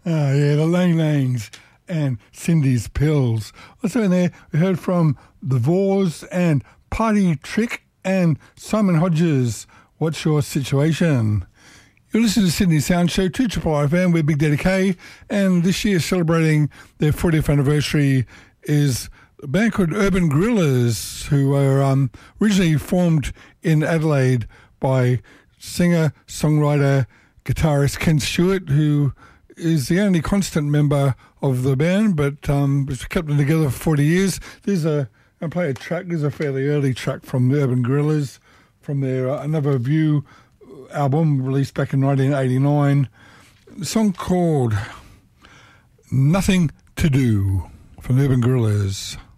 Oh, yeah, the Lang Langs and Cindy's Pills. Also in there, we heard from The Vors and Party Trick and Simon Hodges. What's your situation? You're listening to Sydney Sound Show, 2 FM, we're Big Daddy K, and this year celebrating their 40th anniversary is a band called Urban Gorillas, who were originally formed in Adelaide by singer, songwriter, guitarist Ken Stewart, who is the only constant member of the band, but we've kept them together for 40 years. I'll play a track. There's a fairly early track from the Urban Gorillas from their Another View album released back in 1989. A song called Nothing to Do from the Urban Gorillas.